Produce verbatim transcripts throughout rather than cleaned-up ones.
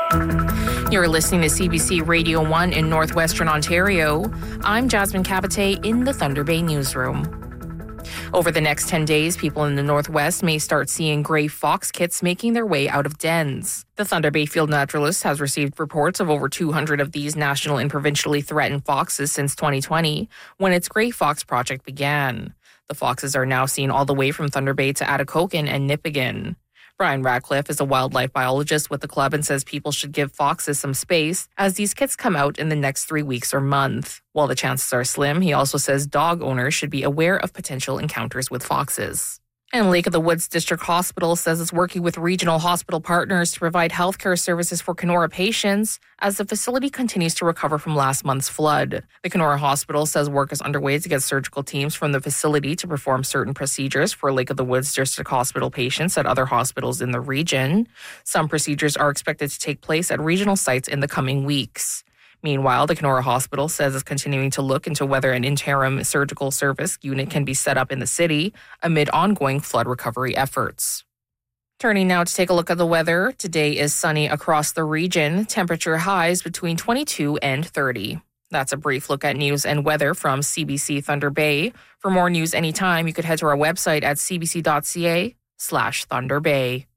You're listening to C B C Radio one in Northwestern Ontario. I'm Jasmine Capite in the Thunder Bay newsroom. Over the next ten days, people in the Northwest may start seeing gray fox kits making their way out of dens. The Thunder Bay Field Naturalist has received reports of over two hundred of these national and provincially threatened foxes since twenty twenty, when its Gray Fox project began. The foxes are now seen all the way from Thunder Bay to Atikokan and Nipigon. Brian Radcliffe is a wildlife biologist with the club and says people should give foxes some space as these kits come out in the next three weeks or month. While the chances are slim, he also says dog owners should be aware of potential encounters with foxes. And Lake of the Woods District Hospital says it's working with regional hospital partners to provide healthcare services for Kenora patients as the facility continues to recover from last month's flood. The Kenora Hospital says work is underway to get surgical teams from the facility to perform certain procedures for Lake of the Woods District Hospital patients at other hospitals in the region. Some procedures are expected to take place at regional sites in the coming weeks. Meanwhile, the Kenora Hospital says it's continuing to look into whether an interim surgical service unit can be set up in the city amid ongoing flood recovery efforts. Turning now to take a look at the weather. Today is sunny across the region. Temperature highs between twenty-two and thirty. That's a brief look at news and weather from C B C Thunder Bay. For more news anytime, you could head to our website at cbc.ca slash Thunder Bay.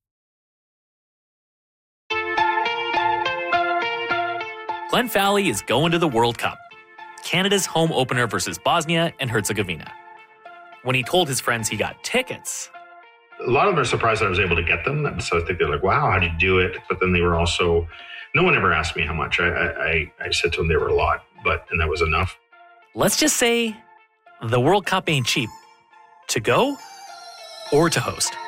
Glen Fowley is going to the World Cup, Canada's home opener versus Bosnia and Herzegovina. When he told his friends he got tickets, a lot of them are surprised that I was able to get them. So I think they're like, wow, how did you do it? But then they were also, no one ever asked me how much. I, I, I said to them they were a lot, but, and that was enough. Let's just say the World Cup ain't cheap. To go or to host.